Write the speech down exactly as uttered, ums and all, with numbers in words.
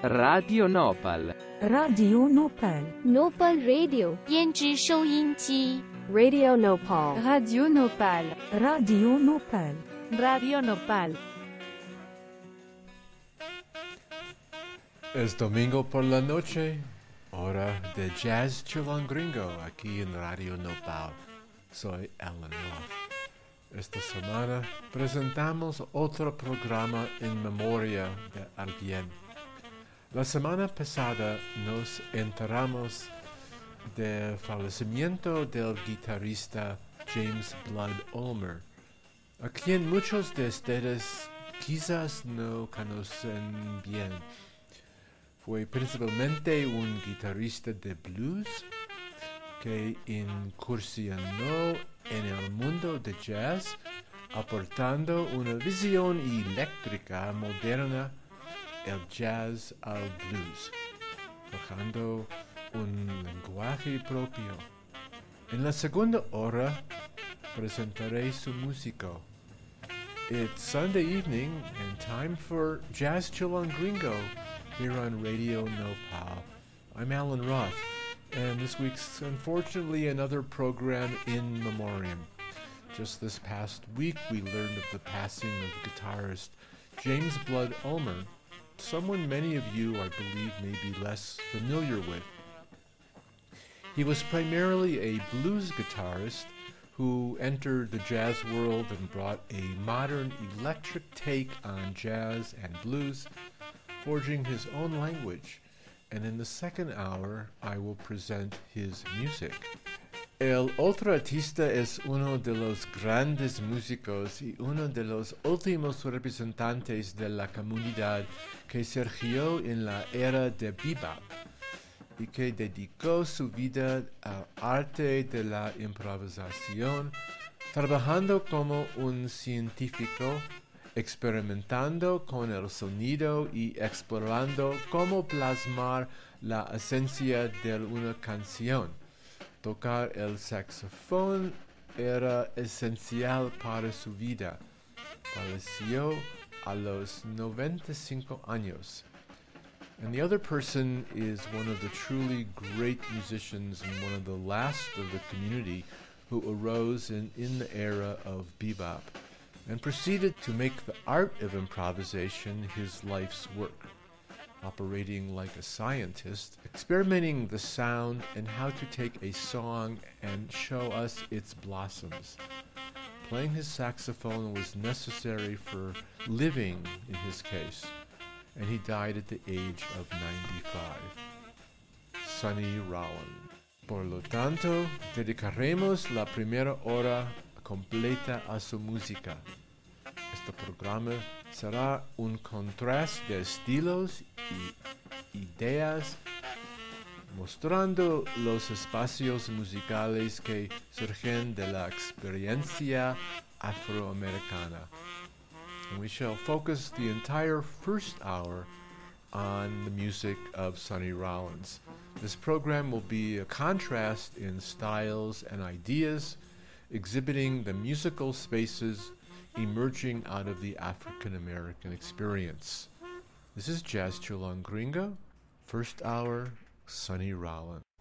Radio Nopal. Radio Nopal. Nopal Radio 胭脂收音机 Radio Nopal. Radio Nopal. Radio Nopal. Radio Nopal. Es domingo por la noche, hora de Jazz Chilangringo, aquí en Radio Nopal. Soy Alan Roth. Esta semana presentamos otro programa en memoria de alguien. La semana pasada nos enteramos del fallecimiento del guitarrista James Blood Ulmer, a quien muchos de ustedes quizás no conocen bien. Fue principalmente un guitarrista de blues que incursionó en el mundo de jazz, aportando una visión eléctrica moderna el jazz al blues, forjando un lenguaje propio. En la segunda hora presentaré su músico. It's Sunday evening and time for Jazz Chilangringo here on Radio Nopal. I'm Alan Roth, and this week's unfortunately another program in memoriam. Just this past week we learned of the passing of guitarist James Blood Ulmer, someone many of you, I believe, may be less familiar with. He was primarily a blues guitarist who entered the jazz world and brought a modern electric take on jazz and blues, forging his own language. And in the second hour, I will present his music. El otro artista es uno de los grandes músicos y uno de los últimos representantes de la comunidad que surgió en la era de bebop y que dedicó su vida al arte de la improvisación, trabajando como un científico, experimentando con el sonido y explorando cómo plasmar la esencia de una canción. Tocar el saxofón era esencial para su vida. Falleció a los noventa y cinco años. And the other person is one of the truly great musicians and one of the last of the community who arose in, in the era of bebop and proceeded to make the art of improvisation his life's work, operating like a scientist, experimenting the sound and how to take a song and show us its blossoms. Playing his saxophone was necessary for living in his case, and he died at the age of ninety-five. Sonny Rollins. Por lo tanto, dedicaremos la primera hora completa a su música. Este programa será un contraste de estilos y ideas, mostrando los espacios musicales que surgen de la experiencia afroamericana. And we shall focus the entire first hour on the music of Sonny Rollins. This program will be a contrast in styles and ideas, exhibiting the musical spaces emerging out of the African American experience. This is Jazz Chilangringo, first hour, Sonny Rollins.